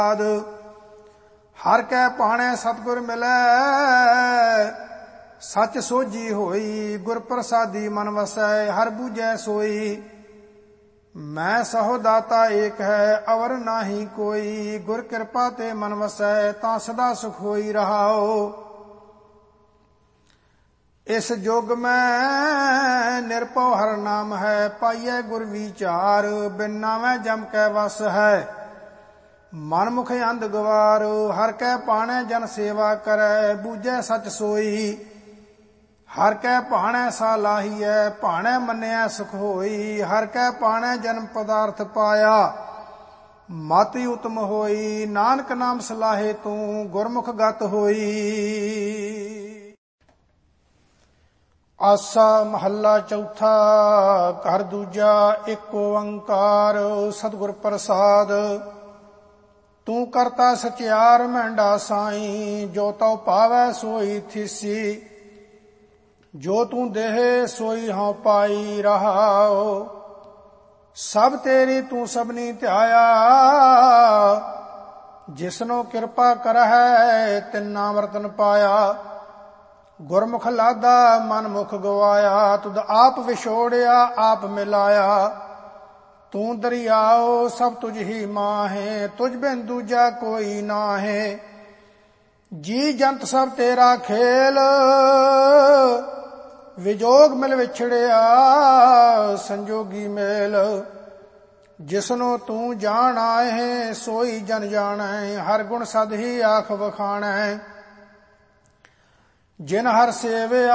हर कै पाणै सतगुर मिलै, सच सोझी होई। गुर प्रसादी मन वसै, हर बूझै सोई। मैं सहो दाता एक है, अवर नाही कोई। गुर कृपा ते मन वसै, तां सदा सुख होई रहाओ। इस जुग में निरपौ हर नाम है, पाइयै गुर विचार। बिन नामै जम कै वस है, मन मुख अंध गवार। हर कै पाणै जन सेवा करै, बूझै सच सोई। हर कै भाणै सा लाहीऐ, भाणै मन्निया सुख होई। हर कै पाणै जन्म पदार्थ पाया, माति उत्तम होई। नानक नाम सलाहे तू, गुरमुख गत होई। आसा महला चौथा। घर दूजा। एक ओंकार सतगुर प्रसाद। तू करता सचियार महंडा साई, जो तौ पावै सोई थिसी। जो तू देहे सोई हाँ पाई रहाओ। सब तेरी तू सबनी ध्याया, जिसनो कृपा करहै तिन नाम रतन पाया। गुरमुख लादा मन मुख गवाया, तुद आप विछोड़िया आप मिलाया। तू दरियाओ सब तुझ ही माहे, तुझ बिन दूजा कोई नाहे। जी जंत सब तेरा खेल, विजोग मिल विछड़िया संजोगी मेल। जिसनो तू जान आए सोई जन जानै, हर गुण सद ही आख बखानै। जिन हर सेवे